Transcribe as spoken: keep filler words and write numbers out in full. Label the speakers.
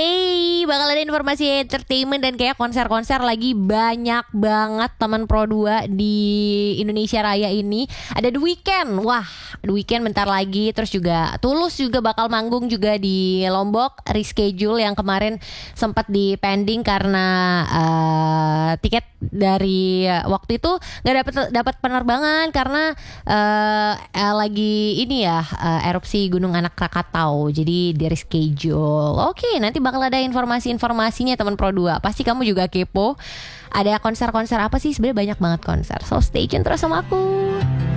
Speaker 1: Hey, bakal ada informasi entertainment dan kayak konser-konser lagi banyak banget teman Pro dua di Indonesia Raya ini. Ada The Weeknd. Wah, The Weeknd bentar lagi. Terus juga Tulus juga bakal manggung juga di Lombok. Reschedule yang kemarin sempat di pending karena uh, tiket dari waktu itu nggak dapat dapat penerbangan karena uh, uh, lagi ini ya uh, erupsi Gunung Anak Krakatau. Jadi di reschedule. Oke, nanti bakal ada informasi-informasinya teman Pro dua. Pasti kamu juga kepo. Ada konser-konser apa sih? Sebenarnya banyak banget konser. So stay tune terus sama aku.